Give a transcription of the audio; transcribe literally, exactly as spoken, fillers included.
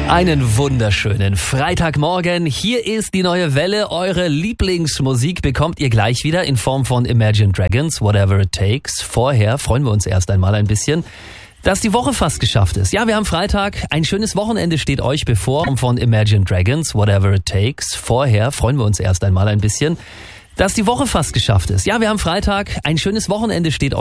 Einen wunderschönen Freitagmorgen. Hier ist die neue Welle. Eure Lieblingsmusik bekommt ihr gleich wieder in Form von Imagine Dragons, Whatever It Takes. Vorher freuen wir uns erst einmal ein bisschen, dass die Woche fast geschafft ist. Ja, wir haben Freitag. Ein schönes Wochenende steht euch bevor. Von Imagine Dragons, Whatever It Takes. Vorher freuen wir uns erst einmal ein bisschen, dass die Woche fast geschafft ist. Ja, wir haben Freitag. Ein schönes Wochenende steht euch